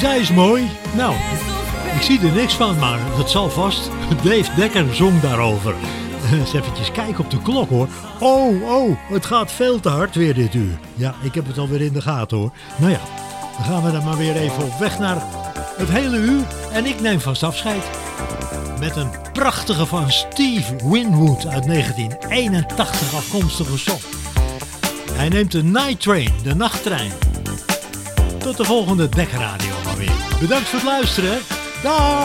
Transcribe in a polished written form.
Zij is mooi. Nou, ik zie er niks van, maar dat zal vast. Dave Dekker zong daarover. Eens eventjes kijken op de klok hoor. Oh, het gaat veel te hard weer dit uur. Ja, ik heb het alweer in de gaten hoor. Nou ja, dan gaan we dan maar weer even op weg naar het hele uur. En ik neem vast afscheid. Met een prachtige van Steve Winwood uit 1981 afkomstige song. Hij neemt de Night Train, de nachttrein. Tot de volgende Dekker Radio maar weer. Bedankt voor het luisteren. Dag!